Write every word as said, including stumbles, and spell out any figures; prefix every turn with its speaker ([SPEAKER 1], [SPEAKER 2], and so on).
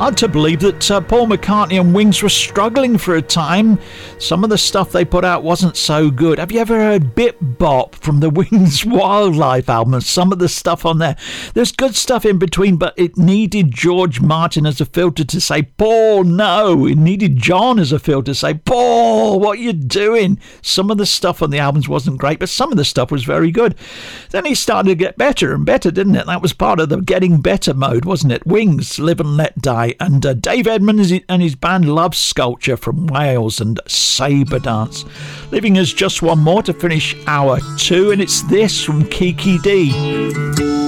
[SPEAKER 1] hard to believe that uh, Paul McCartney and Wings were struggling for a time. Some of the stuff they put out wasn't so good. Have you ever heard Bip Bop from the Wings Wildlife album? Some of the stuff on there, there's good stuff in between, but it needed George Martin as a filter to say, Paul, no. It needed John as a filter to say, Paul, what are you doing? Some of the stuff on the albums wasn't great, but some of the stuff was very good. Then he started to get better and better, didn't it? That was part of the getting better mode, wasn't it? Wings, Live and Let Die. And uh, Dave Edmunds and his band Love Sculpture from Wales and Sabre Dance. Leaving us just one more to finish hour two, and it's this from Kiki D.